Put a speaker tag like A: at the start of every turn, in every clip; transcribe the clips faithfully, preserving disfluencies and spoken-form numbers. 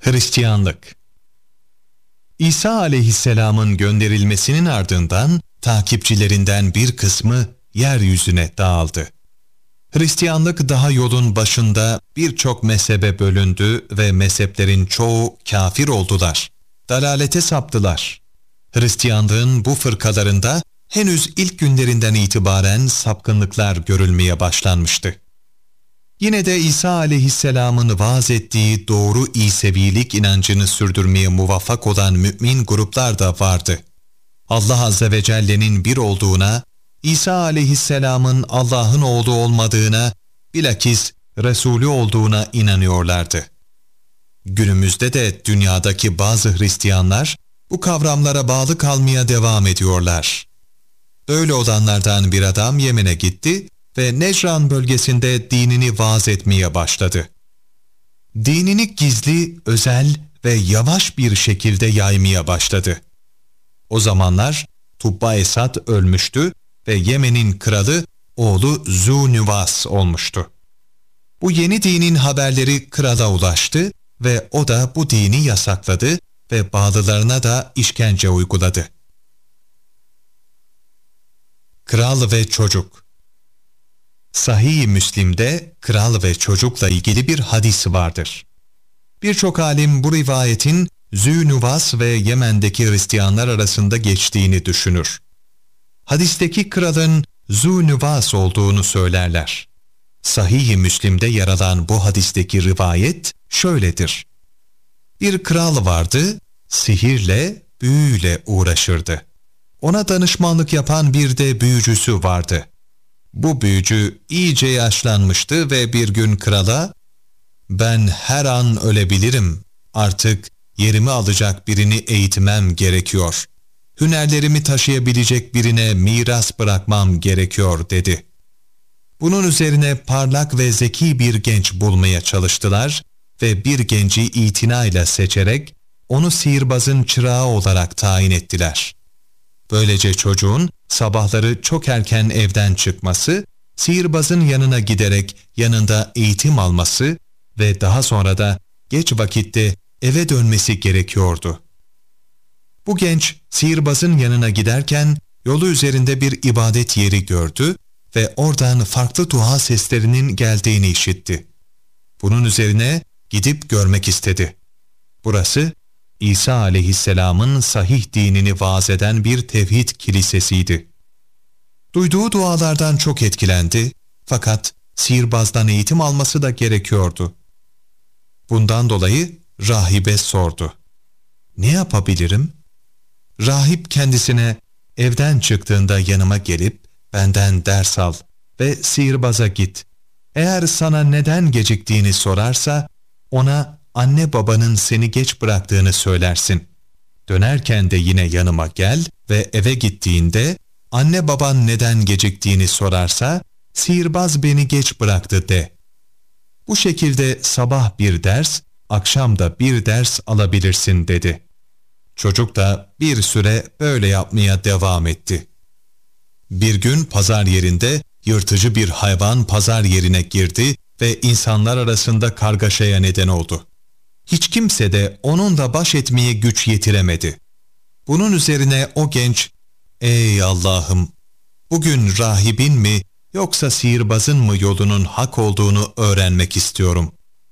A: Hristiyanlık. İsa aleyhisselamın gönderilmesinin ardından takipçilerinden bir kısmı yeryüzüne dağıldı. Hristiyanlık daha yolun başında birçok mezhebe bölündü ve mezheplerin çoğu kafir oldular. Dalalete saptılar. Hristiyanlığın bu fırkalarında henüz ilk günlerinden itibaren sapkınlıklar görülmeye başlanmıştı. Yine de İsa aleyhisselamın vaaz ettiği doğru İsevilik inancını sürdürmeye muvaffak olan mümin gruplar da vardı. Allah Azze ve Celle'nin bir olduğuna, İsa aleyhisselamın Allah'ın oğlu olmadığına, bilakis Resulü olduğuna inanıyorlardı. Günümüzde de dünyadaki bazı Hristiyanlar bu kavramlara bağlı kalmaya devam ediyorlar. Böyle olanlardan bir adam Yemen'e gitti ve Necran bölgesinde dinini vaaz etmeye başladı. Dinini gizli, özel ve yavaş bir şekilde yaymaya başladı. O zamanlar Tubba Esad ölmüştü ve Yemen'in kralı oğlu Zûnüvas olmuştu. Bu yeni dinin haberleri krala ulaştı ve o da bu dini yasakladı ve bağlılarına da işkence uyguladı. Kral ve çocuk. Sahih-i Müslim'de kral ve çocukla ilgili bir hadis vardır. Birçok alim bu rivayetin Zûnüvas ve Yemen'deki Hristiyanlar arasında geçtiğini düşünür. Hadisteki kralın Zûnüvas olduğunu söylerler. Sahih-i Müslim'de yer alan bu hadisteki rivayet şöyledir. Bir kral vardı, sihirle, büyüyle uğraşırdı. Ona danışmanlık yapan bir de büyücüsü vardı. Bu büyücü iyice yaşlanmıştı ve bir gün krala, "Ben her an ölebilirim, artık yerimi alacak birini eğitmem gerekiyor. Hünerlerimi taşıyabilecek birine miras bırakmam gerekiyor," dedi. Bunun üzerine parlak ve zeki bir genç bulmaya çalıştılar ve bir genci itinayla seçerek onu sihirbazın çırağı olarak tayin ettiler. Böylece çocuğun sabahları çok erken evden çıkması, sihirbazın yanına giderek yanında eğitim alması ve daha sonra da geç vakitte eve dönmesi gerekiyordu. Bu genç sihirbazın yanına giderken yolu üzerinde bir ibadet yeri gördü ve oradan farklı dua seslerinin geldiğini işitti. Bunun üzerine gidip görmek istedi. Burası İsa aleyhisselamın sahih dinini vaaz eden bir tevhid kilisesiydi. Duyduğu dualardan çok etkilendi fakat sihirbazdan eğitim alması da gerekiyordu. Bundan dolayı rahibe sordu. "Ne yapabilirim?" Rahip kendisine, "Evden çıktığında yanıma gelip benden ders al ve sihirbaza git. Eğer sana neden geciktiğini sorarsa ona anne babanın seni geç bıraktığını söylersin. Dönerken de yine yanıma gel ve eve gittiğinde anne baban neden geciktiğini sorarsa sihirbaz beni geç bıraktı de. Bu şekilde sabah bir ders, akşam da bir ders alabilirsin," dedi. Çocuk da bir süre böyle yapmaya devam etti. Bir gün pazar yerinde yırtıcı bir hayvan pazar yerine girdi ve insanlar arasında kargaşaya neden oldu. Hiç kimse de onunla baş etmeye güç yetiremedi. Bunun üzerine o genç, "Ey Allah'ım, bugün rahibin mi yoksa sihirbazın mı yolunun hak olduğunu öğrenmek istiyorum.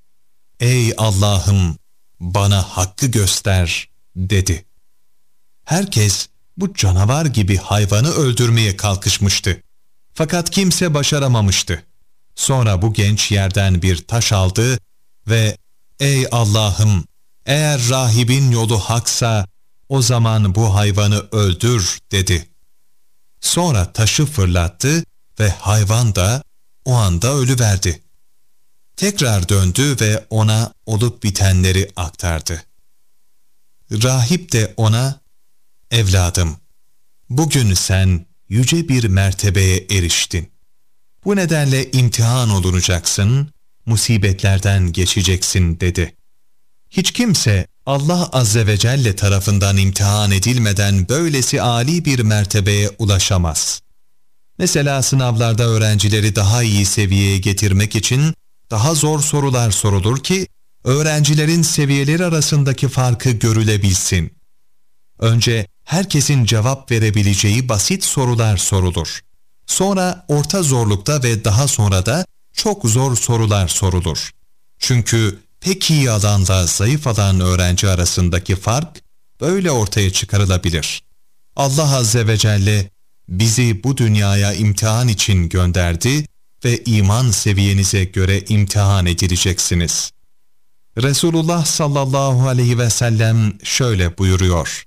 A: Ey Allah'ım, bana hakkı göster," dedi. Herkes bu canavar gibi hayvanı öldürmeye kalkışmıştı. Fakat kimse başaramamıştı. Sonra bu genç yerden bir taş aldı ve "Ey Allah'ım, eğer rahibin yolu haksa o zaman bu hayvanı öldür," dedi. Sonra taşı fırlattı ve hayvan da o anda ölüverdi. Tekrar döndü ve ona olup bitenleri aktardı. Rahip de ona, "Evladım, bugün sen yüce bir mertebeye eriştin. Bu nedenle imtihan olunacaksın, musibetlerden geçeceksin," dedi. Hiç kimse Allah Azze ve Celle tarafından imtihan edilmeden böylesi âli bir mertebeye ulaşamaz. Mesela sınavlarda öğrencileri daha iyi seviyeye getirmek için daha zor sorular sorulur ki öğrencilerin seviyeleri arasındaki farkı görülebilsin. Önce herkesin cevap verebileceği basit sorular sorulur. Sonra orta zorlukta ve daha sonra da çok zor sorular sorulur. Çünkü pek iyi alanla zayıf alan öğrenci arasındaki fark böyle ortaya çıkarılabilir. Allah Azze ve Celle bizi bu dünyaya imtihan için gönderdi ve iman seviyenize göre imtihan edileceksiniz. Resulullah sallallahu aleyhi ve sellem şöyle buyuruyor: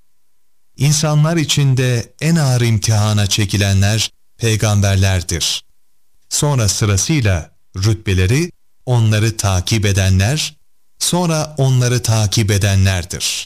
A: İnsanlar içinde en ağır imtihana çekilenler peygamberlerdir. Sonra sırasıyla rütbeleri onları takip edenler, sonra onları takip edenlerdir.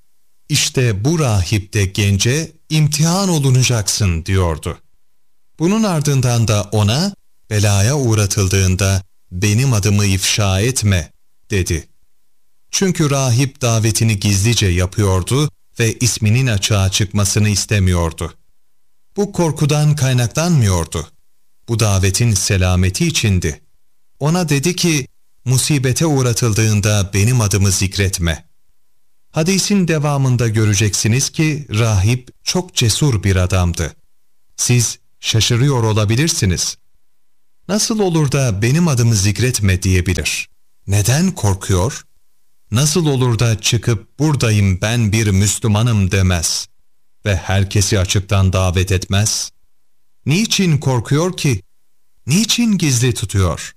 A: İşte bu rahip de gence imtihan olunacaksın diyordu. Bunun ardından da ona belaya uğratıldığında benim adımı ifşa etme dedi. Çünkü rahip davetini gizlice yapıyordu ve isminin açığa çıkmasını istemiyordu. Bu korkudan kaynaklanmıyordu. Bu davetin selameti içindi. Ona dedi ki, musibete uğratıldığında benim adımı zikretme. Hadisin devamında göreceksiniz ki rahip çok cesur bir adamdı. Siz şaşırıyor olabilirsiniz. Nasıl olur da benim adımı zikretme diyebilir? Neden korkuyor? Nasıl olur da çıkıp buradayım ben bir Müslümanım demez ve herkesi açıktan davet etmez? Niçin korkuyor ki? Niçin gizli tutuyor?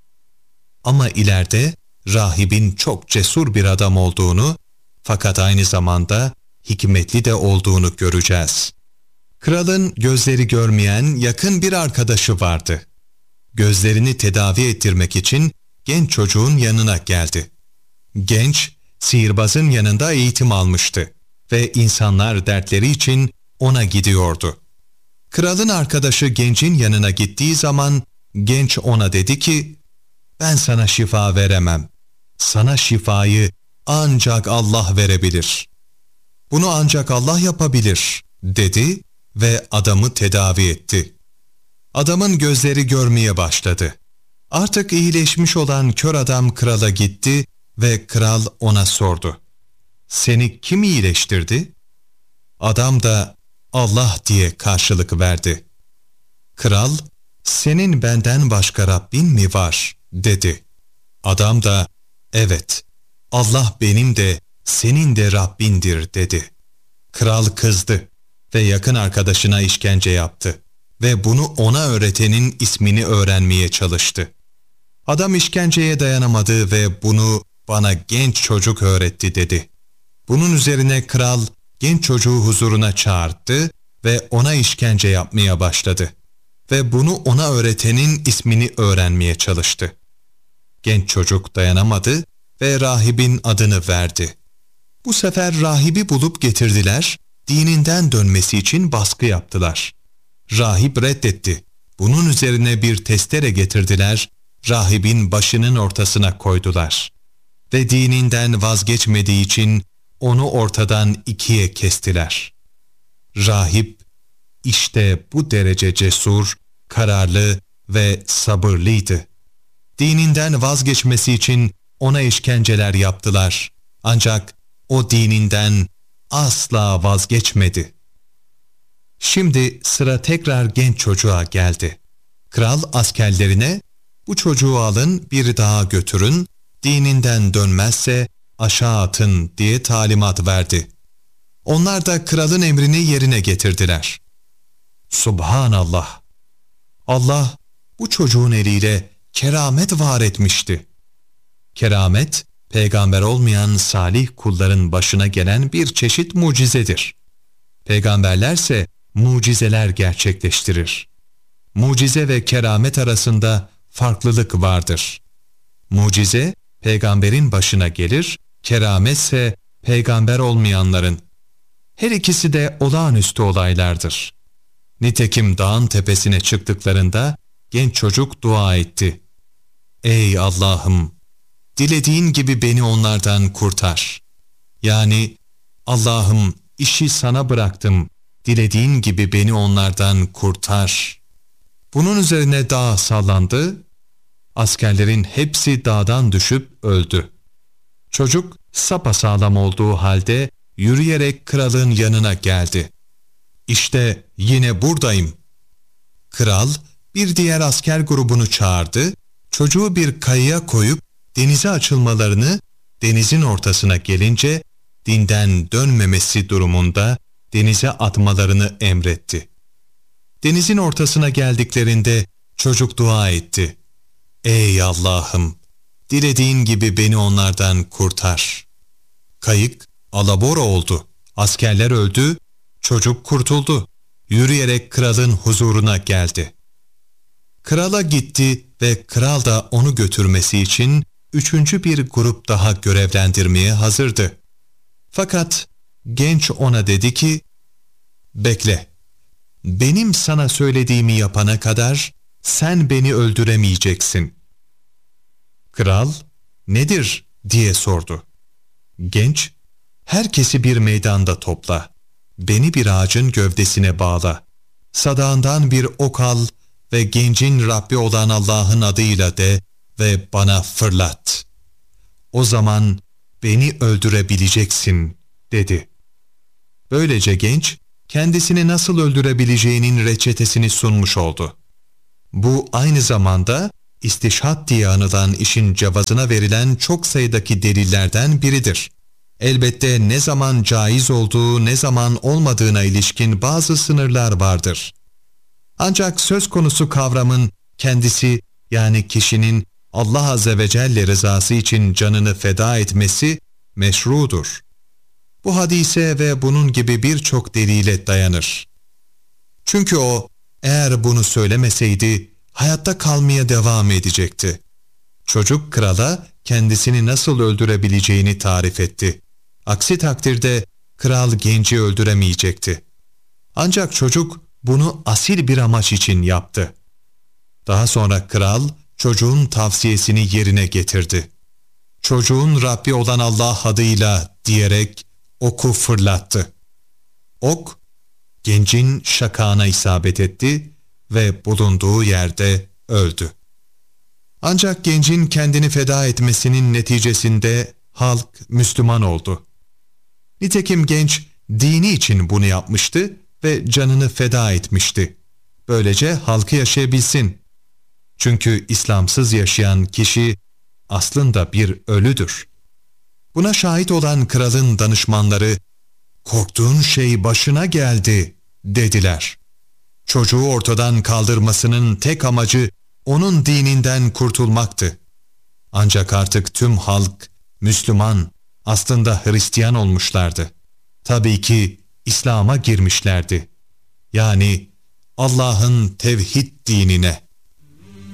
A: Ama ileride rahibin çok cesur bir adam olduğunu, fakat aynı zamanda hikmetli de olduğunu göreceğiz. Kralın gözleri görmeyen yakın bir arkadaşı vardı. Gözlerini tedavi ettirmek için genç çocuğun yanına geldi. Genç, sihirbazın yanında eğitim almıştı ve insanlar dertleri için ona gidiyordu. Kralın arkadaşı gencin yanına gittiği zaman genç ona dedi ki, ben sana şifa veremem. Sana şifayı ancak Allah verebilir. Bunu ancak Allah yapabilir dedi ve adamı tedavi etti. Adamın gözleri görmeye başladı. Artık iyileşmiş olan kör adam krala gitti ve kral ona sordu. Seni kim iyileştirdi? Adam da Allah diye karşılık verdi. Kral, senin benden başka Rabbin mi var dedi. Adam da evet, Allah benim de senin de Rabbindir dedi. Kral kızdı ve yakın arkadaşına işkence yaptı ve bunu ona öğretenin ismini öğrenmeye çalıştı. Adam işkenceye dayanamadı ve bunu bana genç çocuk öğretti dedi. Bunun üzerine kral genç çocuğu huzuruna çağırdı ve ona işkence yapmaya başladı ve bunu ona öğretenin ismini öğrenmeye çalıştı. Genç çocuk dayanamadı ve rahibin adını verdi. Bu sefer rahibi bulup getirdiler, dininden dönmesi için baskı yaptılar. Rahip reddetti. Bunun üzerine bir testere getirdiler, rahibin başının ortasına koydular. Ve dininden vazgeçmediği için onu ortadan ikiye kestiler. Rahip, işte bu derece cesur, kararlı ve sabırlıydı. Dininden vazgeçmesi için ona işkenceler yaptılar. Ancak o dininden asla vazgeçmedi. Şimdi sıra tekrar genç çocuğa geldi. Kral askerlerine, bu çocuğu alın bir dağa götürün, dininden dönmezse aşağı atın diye talimat verdi. Onlar da kralın emrini yerine getirdiler. Subhanallah! Allah bu çocuğun eliyle keramet var etmişti. Keramet, peygamber olmayan salih kulların başına gelen bir çeşit mucizedir. Peygamberlerse mucizeler gerçekleştirir. Mucize ve keramet arasında farklılık vardır. Mucize, peygamberin başına gelir, kerametse peygamber olmayanların. Her ikisi de olağanüstü olaylardır. Nitekim dağın tepesine çıktıklarında genç çocuk dua etti. Ey Allah'ım! Dilediğin gibi beni onlardan kurtar. Yani Allah'ım işi sana bıraktım, dilediğin gibi beni onlardan kurtar. Bunun üzerine dağ sallandı, askerlerin hepsi dağdan düşüp öldü. Çocuk sapasağlam olduğu halde yürüyerek kralın yanına geldi. "İşte yine buradayım." Kral bir diğer asker grubunu çağırdı, çocuğu bir kayaya koyup denize açılmalarını, denizin ortasına gelince dinden dönmemesi durumunda denize atmalarını emretti. Denizin ortasına geldiklerinde çocuk dua etti. "Ey Allah'ım, dilediğin gibi beni onlardan kurtar." Kayık alabora oldu, askerler öldü, çocuk kurtuldu. Yürüyerek kralın huzuruna geldi. Krala gitti ve kral da onu götürmesi için üçüncü bir grup daha görevlendirmeye hazırdı. Fakat genç ona dedi ki, "Bekle, benim sana söylediğimi yapana kadar sen beni öldüremeyeceksin." Kral, "Nedir?" diye sordu. Genç, "Herkesi bir meydanda topla, beni bir ağacın gövdesine bağla, sadağından bir ok al ve gencin Rabbi olan Allah'ın adıyla de ve bana fırlat. O zaman beni öldürebileceksin," dedi. Böylece genç, kendisini nasıl öldürebileceğinin reçetesini sunmuş oldu. Bu aynı zamanda istişhat diye anılan işin cevazına verilen çok sayıdaki delillerden biridir. Elbette ne zaman caiz olduğu, ne zaman olmadığına ilişkin bazı sınırlar vardır. Ancak söz konusu kavramın kendisi, yani kişinin Allah Azze ve Celle rızası için canını feda etmesi meşrudur. Bu hadise ve bunun gibi birçok delile dayanır. Çünkü o, eğer bunu söylemeseydi, hayatta kalmaya devam edecekti. Çocuk krala kendisini nasıl öldürebileceğini tarif etti. Aksi takdirde kral genci öldüremeyecekti. Ancak çocuk bunu asil bir amaç için yaptı. Daha sonra kral çocuğun tavsiyesini yerine getirdi. "Çocuğun Rabbi olan Allah adıyla," diyerek oku fırlattı. Ok, gencin şakağına isabet etti ve bulunduğu yerde öldü. Ancak gencin kendini feda etmesinin neticesinde halk Müslüman oldu. Nitekim genç dini için bunu yapmıştı ve canını feda etmişti. Böylece halkı yaşayabilsin. Çünkü İslamsız yaşayan kişi aslında bir ölüdür. Buna şahit olan kralın danışmanları, "Korktuğun şey başına geldi," dediler. Çocuğu ortadan kaldırmasının tek amacı onun dininden kurtulmaktı. Ancak artık tüm halk Müslüman, aslında Hristiyan olmuşlardı. Tabii ki İslam'a girmişlerdi. Yani Allah'ın tevhid dinine.